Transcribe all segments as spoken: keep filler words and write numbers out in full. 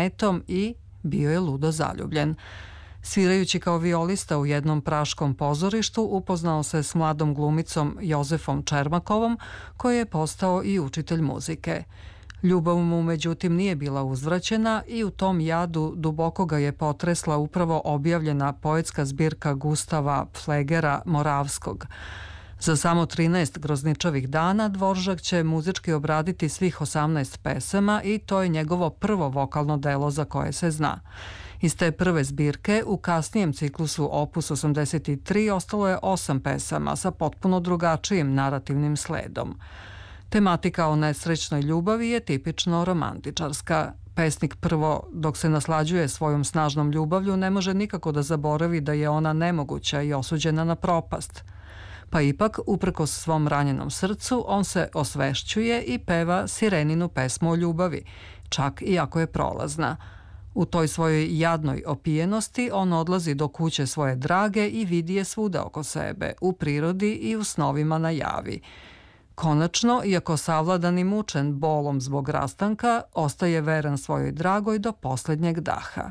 metom i bio je ludo zaljubljen. Svirajući kao violista u jednom praškom pozorištu, upoznao se s mladom glumicom Jozefom Čermakovom, koji je postao i učitelj muzike. Ljubav mu međutim nije bila uzvraćena i u tom jadu duboko ga je potresla upravo objavljena poetska zbirka Gustava Pflegera Moravskog. Za samo trinaest grozničavih dana Dvoržak će muzički obraditi svih osamnaest pesama i to je njegovo prvo vokalno delo za koje se zna. Iz te prve zbirke u kasnijem ciklusu Opus osamdeset tri ostalo je osam pesama sa potpuno drugačijim narativnim sledom. Tematika o nesrećnoj ljubavi je tipično romantičarska. Pesnik prvo, dok se naslađuje svojom snažnom ljubavlju, ne može nikako da zaboravi da je ona nemoguća i osuđena na propast. Pa ipak, uprkos svom ranjenom srcu, on se osvešćuje i peva Sireninu pesmu o ljubavi, čak i ako je prolazna. U toj svojoj jadnoj opijenosti on odlazi do kuće svoje drage i vidi je svuda oko sebe, u prirodi i u snovima na javi. Konačno, iako savladan i mučen bolom zbog rastanka, ostaje veran svojoj dragoj do poslednjeg daha.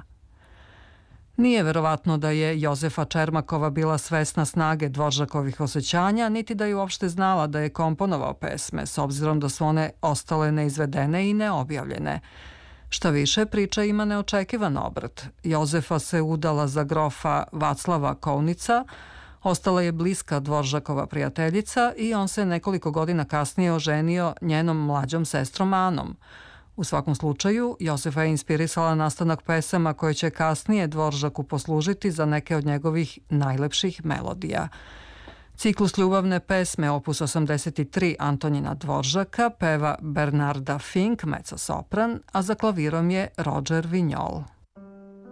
Nije verovatno da je Jozefa Čermakova bila svesna snage Dvoržakovih osjećanja, niti da je uopšte znala da je komponovao pesme, s obzirom da su one ostale neizvedene i neobjavljene. Šta više, priča ima neočekivan obrt. Jozefa se udala za grofa Vaclava Kovnica, ostala je bliska Dvoržakova prijateljica i on se nekoliko godina kasnije oženio njenom mlađom sestrom Anom. U svakom slučaju, Jozefa je inspirisala nastanak pesama koje će kasnije Dvoržaku poslužiti za neke od njegovih najlepših melodija. Ciklus ljubavne pesme Opus osamdeset tri Antonina Dvoržaka peva Bernarda Fink, mezzosopran, a za klavirom je Roger Vignol.